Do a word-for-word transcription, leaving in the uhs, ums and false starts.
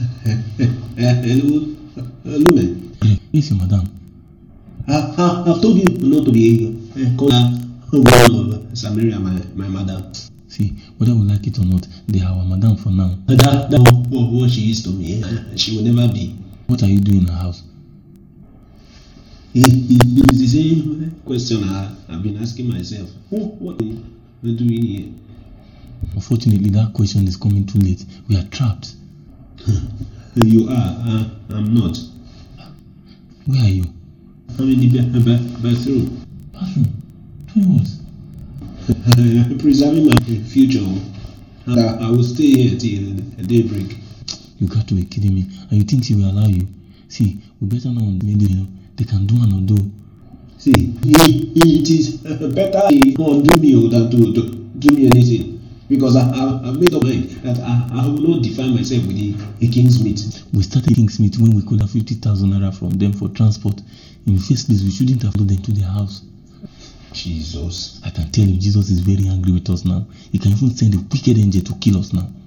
Hello, hello, man. Yes, madam. I, I, I've told you not to be uh, called one of Samaria, my, my madam. See, whether we like it or not, they are our madam for now. That, that what, what she is to me, uh, she will never be. What are you doing in her house? It, it, it's the same question I, I've been asking myself. What, what am I doing here? Unfortunately, that question is coming too late. We are trapped. You are. Uh, I'm not. Where are you? I'm in the bathroom. Bathroom? Doing what? Preserving my future. I, I will stay here till daybreak. You got to be kidding me. And you think she will allow you? See, we better not undo, you know. They can do and undo. See, it is better to undo me than to, to do me anything. Because I, I, I've made up mind that I, I will not define myself with the, the King's Meat. We started King's Meat when we could have fifty thousand naira from them for transport. In the first place, we shouldn't have followed them to their house. Jesus. I can tell you, Jesus is very angry with us now. He can even send a wicked angel to kill us now.